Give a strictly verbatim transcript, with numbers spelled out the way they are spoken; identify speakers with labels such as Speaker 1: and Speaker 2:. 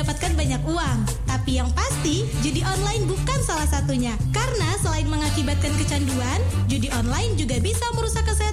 Speaker 1: mendapatkan banyak uang. Tapi yang pasti, judi online bukan salah satunya. Karena selain mengakibatkan kecanduan, judi online juga bisa merusak kesehatan